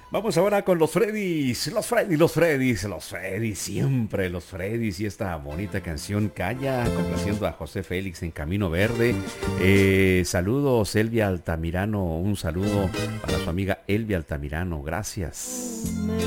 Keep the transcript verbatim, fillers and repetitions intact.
Vamos ahora con los Freddys, los Freddys, los Freddys, los Freddys, siempre los Freddys y esta bonita canción Calla, complaciendo a José Félix en Camino Verde. Eh, saludos, Elvia Altamirano, un saludo para su amiga Elvia Altamirano, gracias.